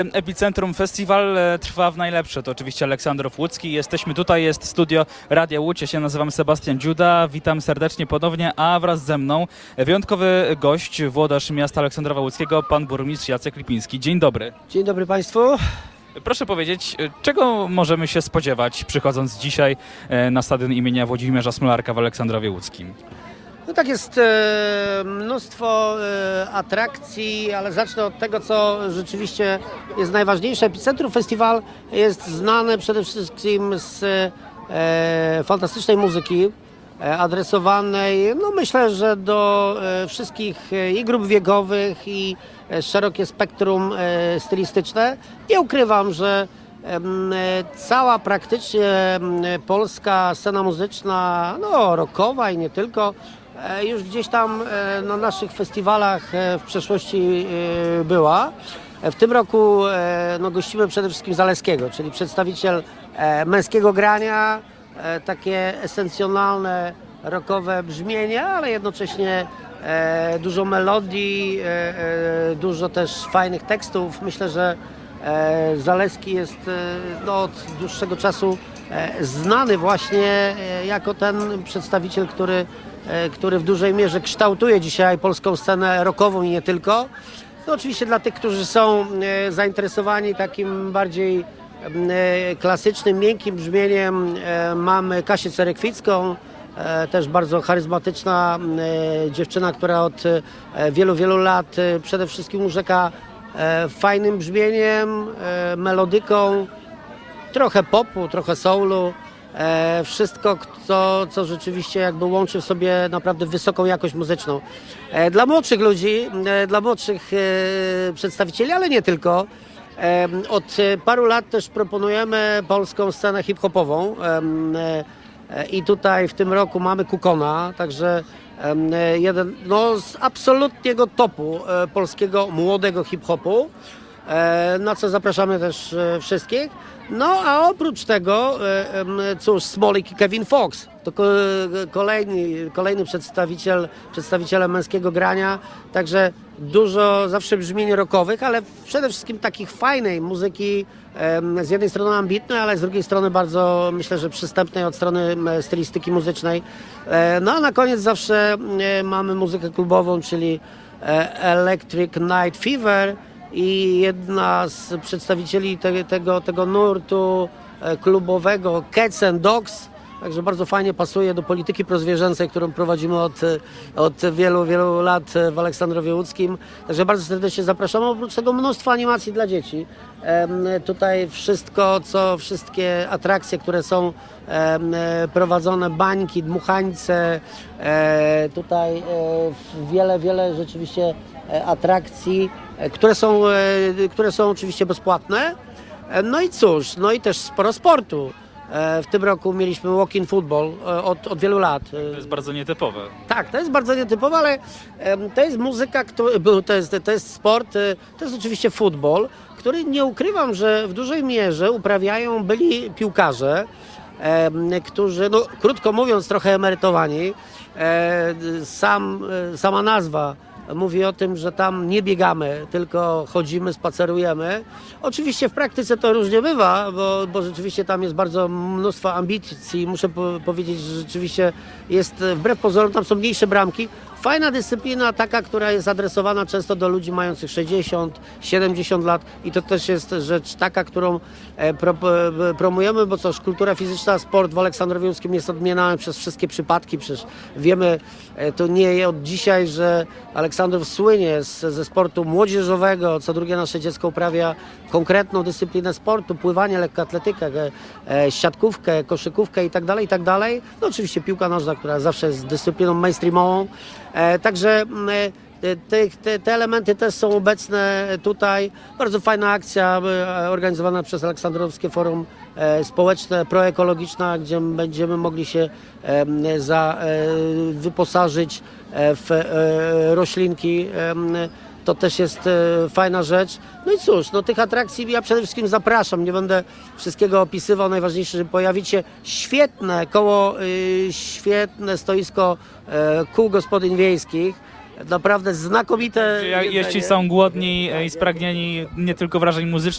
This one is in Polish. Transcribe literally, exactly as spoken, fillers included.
Epicentrum Festiwal trwa w najlepsze. To oczywiście Aleksandrów Łódzki. Jesteśmy tutaj, jest studio Radia Łódź. Ja się nazywam Sebastian Dziuda. Witam serdecznie ponownie, a wraz ze mną wyjątkowy gość, włodarz miasta Aleksandrowa Łódzkiego, pan burmistrz Jacek Lipiński. Dzień dobry. Dzień dobry Państwu. Proszę powiedzieć, czego możemy się spodziewać, przychodząc dzisiaj na stadion imienia Włodzimierza Smolarka w Aleksandrowie Łódzkim? No tak, jest e, mnóstwo e, atrakcji, ale zacznę od tego, co rzeczywiście jest najważniejsze. Epicentrum Festiwal jest znane przede wszystkim z e, fantastycznej muzyki, e, adresowanej, no myślę, że do e, wszystkich e, i grup wiekowych, i e, szerokie spektrum e, stylistyczne. Nie ukrywam, że e, cała praktycznie polska scena muzyczna, no rockowa i nie tylko, już gdzieś tam na naszych festiwalach w przeszłości była. W tym roku no, gościmy przede wszystkim Zaleskiego, czyli przedstawiciel męskiego grania, takie esencjonalne, rockowe brzmienia, ale jednocześnie dużo melodii, dużo też fajnych tekstów. Myślę, że Zaleski jest no, od dłuższego czasu znany właśnie jako ten przedstawiciel, który który w dużej mierze kształtuje dzisiaj polską scenę rockową i nie tylko. No oczywiście dla tych, którzy są zainteresowani takim bardziej klasycznym, miękkim brzmieniem, mamy Kasię Cerekwicką, też bardzo charyzmatyczna dziewczyna, która od wielu, wielu lat przede wszystkim urzeka fajnym brzmieniem, melodyką, trochę popu, trochę soulu. E, wszystko, co, co rzeczywiście jakby łączy w sobie naprawdę wysoką jakość muzyczną. E, dla młodszych ludzi, e, dla młodszych e, przedstawicieli, ale nie tylko. E, od paru lat też proponujemy polską scenę hip-hopową e, e, i tutaj w tym roku mamy Kukona, także e, jeden no, z absolutnego topu e, polskiego młodego hip-hopu, e, na co zapraszamy też e, wszystkich. No a oprócz tego, cóż, Smolik i Kevin Fox, to kolejny, kolejny przedstawiciel, przedstawiciele męskiego grania, także dużo zawsze brzmień rockowych, ale przede wszystkim takich fajnej muzyki, z jednej strony ambitnej, ale z drugiej strony bardzo, myślę, że przystępnej od strony stylistyki muzycznej. No a na koniec zawsze mamy muzykę klubową, czyli Electric Night Fever, i jedna z przedstawicieli te, tego, tego nurtu klubowego, Cats and Dogs, także bardzo fajnie pasuje do polityki prozwierzęcej, którą prowadzimy od, od wielu, wielu lat w Aleksandrowie Łódzkim. Także bardzo serdecznie zapraszamy. Oprócz tego mnóstwo animacji dla dzieci. E, tutaj wszystko, co, wszystkie atrakcje, które są e, prowadzone, bańki, dmuchańce, e, tutaj e, wiele, wiele rzeczywiście atrakcji, które są, które są oczywiście bezpłatne. No i cóż, no i też sporo sportu. W tym roku mieliśmy walk-in football od, od wielu lat. To jest bardzo nietypowe. Tak, to jest bardzo nietypowe, ale to jest muzyka, to jest, to jest sport, to jest oczywiście futbol, który nie ukrywam, że w dużej mierze uprawiają byli piłkarze, którzy, no krótko mówiąc, trochę emerytowani. Sam, sama nazwa mówi o tym, że tam nie biegamy, tylko chodzimy, spacerujemy. Oczywiście w praktyce to różnie bywa, bo, bo rzeczywiście tam jest bardzo mnóstwo ambicji. Muszę po, powiedzieć, że rzeczywiście jest, wbrew pozorom, tam są mniejsze bramki. Fajna dyscyplina, taka, która jest adresowana często do ludzi mających sześćdziesiąt, siedemdziesiąt lat i to też jest rzecz taka, którą e, pro, e, promujemy, bo cóż, kultura fizyczna, sport w Aleksandrowie Łódzkim jest odmieniany przez wszystkie przypadki. Przecież wiemy, e, to nie od dzisiaj, że Aleksandrów słynie z, ze sportu młodzieżowego. Co drugie nasze dziecko uprawia konkretną dyscyplinę sportu, pływanie, lekkoatletykę, e, e, siatkówkę, koszykówkę i tak dalej, i tak dalej. No oczywiście piłka nożna, która zawsze jest dyscypliną mainstreamową. E, także e, te, te, te elementy też są obecne tutaj. Bardzo fajna akcja e, organizowana przez Aleksandrowskie Forum e, Społeczne, proekologiczna, gdzie będziemy mogli się e, za, e, wyposażyć e, w e, roślinki. E, to też jest e, fajna rzecz. No i cóż, no tych atrakcji ja przede wszystkim zapraszam, nie będę wszystkiego opisywał, najważniejsze, żeby pojawić się świetne koło, y, świetne stoisko e, kół gospodyń wiejskich, naprawdę znakomite Jak, jeśli jedzenie. są głodni e, i spragnieni nie tylko wrażeń muzycznych,